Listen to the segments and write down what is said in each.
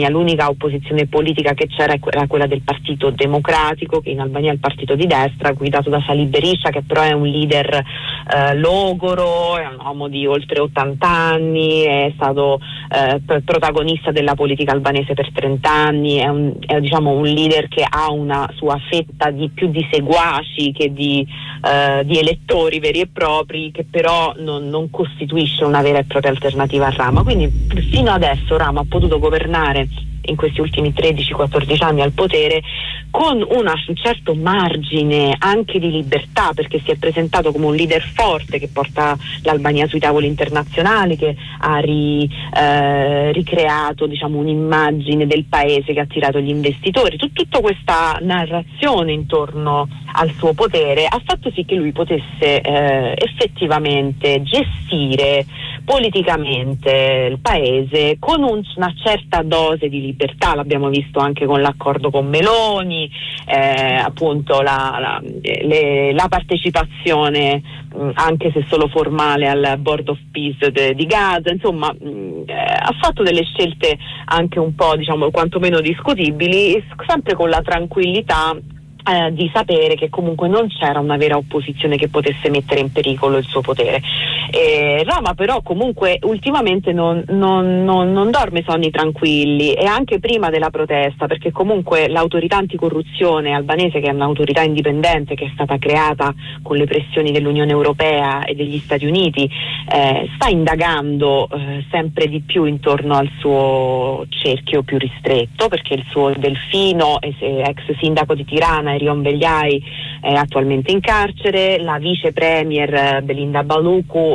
l'unica opposizione politica che c'era era quella del Partito Democratico, che in Albania è il partito di destra, guidato da Salih Berisha, che però è un leader logoro, è un uomo di oltre 80 anni, è stato protagonista della politica albanese per 30 anni, è diciamo un leader che ha una sua fetta più di seguaci che di elettori veri e propri, che però non costituisce una vera e propria alternativa a Rama. Quindi fino adesso Rama ha potuto governare in questi ultimi 13-14 anni al potere con un certo margine anche di libertà, perché si è presentato come un leader forte che porta l'Albania sui tavoli internazionali, che ha ricreato diciamo un'immagine del paese che ha attirato gli investitori. Tutta questa narrazione intorno al suo potere ha fatto sì che lui potesse effettivamente gestire politicamente il paese con una certa dose di libertà. L'abbiamo visto anche con l'accordo con Meloni, appunto la partecipazione anche se solo formale al Board of Peace di Gaza. Insomma, ha fatto delle scelte anche un po' diciamo quantomeno discutibili, sempre con la tranquillità di sapere che comunque non c'era una vera opposizione che potesse mettere in pericolo il suo potere. Rama però comunque ultimamente non dorme sonni tranquilli, e anche prima della protesta, perché comunque l'autorità anticorruzione albanese, che è un'autorità indipendente che è stata creata con le pressioni dell'Unione Europea e degli Stati Uniti, sta indagando sempre di più intorno al suo cerchio più ristretto, perché il suo delfino, ex sindaco di Tirana, Erion Begliai, è attualmente in carcere. La vice premier Belinda Baluku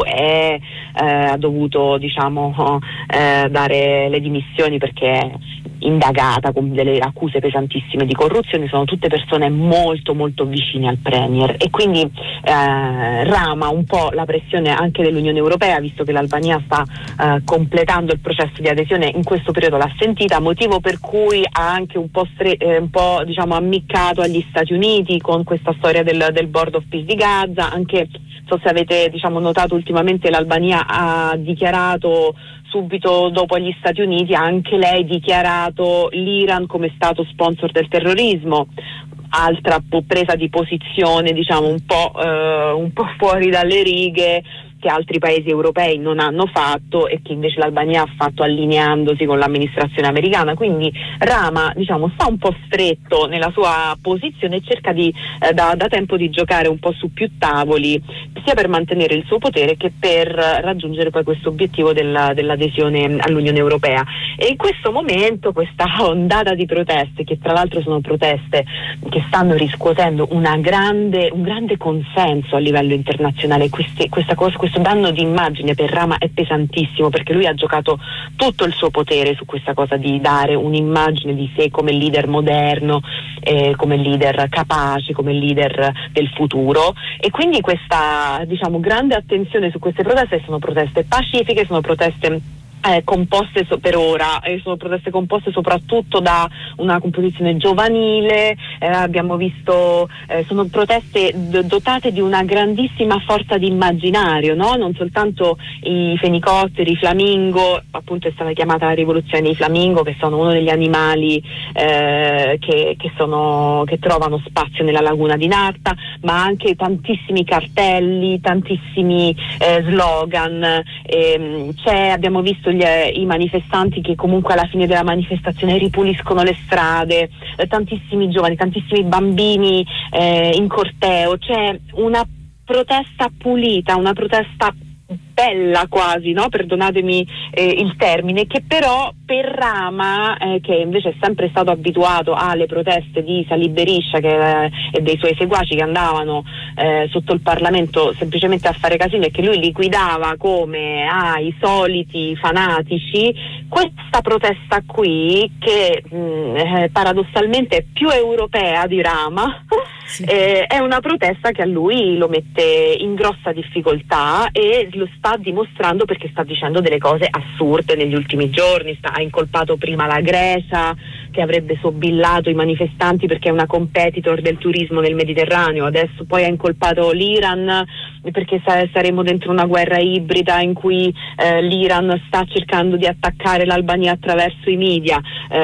ha dovuto diciamo dare le dimissioni perché è indagata con delle accuse pesantissime di corruzione. Sono tutte persone molto molto vicine al premier, e quindi Rama un po' la pressione anche dell'Unione Europea, visto che l'Albania sta completando il processo di adesione. In questo periodo l'ha sentita, motivo per cui ha anche un po' diciamo ammiccato agli Stati Uniti con questa storia del Board of Peace di Gaza. Anche, so se avete diciamo notato, ultimamente l'Albania ha dichiarato subito dopo gli Stati Uniti, anche lei dichiarato l'Iran come stato sponsor del terrorismo. Altra presa di posizione diciamo un po' fuori dalle righe, che altri paesi europei non hanno fatto e che invece l'Albania ha fatto allineandosi con l'amministrazione americana. Quindi Rama diciamo sta un po' stretto nella sua posizione e cerca da tempo di giocare un po' su più tavoli, sia per mantenere il suo potere che per raggiungere poi questo obiettivo dell'adesione all'Unione Europea. E in questo momento questa ondata di proteste, che tra l'altro sono proteste che stanno riscuotendo un grande consenso a livello internazionale, questo danno di immagine per Rama è pesantissimo, perché lui ha giocato tutto il suo potere su questa cosa di dare un'immagine di sé come leader moderno, come leader capace, come leader del futuro. E quindi questa diciamo grande attenzione su queste proteste. Sono proteste pacifiche, sono proteste composte per ora, sono proteste composte soprattutto da una composizione giovanile. Abbiamo visto sono proteste dotate di una grandissima forza di immaginario, no? Non soltanto i fenicotteri, i flamingo, appunto è stata chiamata la rivoluzione dei flamingo, che sono uno degli animali che trovano spazio nella laguna di Narta, ma anche tantissimi cartelli, tantissimi slogan. Abbiamo visto i manifestanti che comunque alla fine della manifestazione ripuliscono le strade, tantissimi giovani, tantissimi bambini in corteo. C'è una protesta pulita, una protesta bella quasi, no? Perdonatemi il termine, che però per Rama, che invece è sempre stato abituato alle proteste di Salih Berisha e dei suoi seguaci che andavano sotto il Parlamento semplicemente a fare casino e che lui liquidava come i soliti fanatici, questa protesta qui, che paradossalmente è più europea di Rama, sì. È una protesta che a lui lo mette in grossa difficoltà e lo sta dimostrando, perché sta dicendo delle cose assurde negli ultimi giorni. Ha incolpato prima la Grecia, che avrebbe sobbillato i manifestanti perché è una competitor del turismo nel Mediterraneo, adesso poi ha incolpato l'Iran perché saremo dentro una guerra ibrida in cui l'Iran sta cercando di attaccare l'Albania attraverso i media.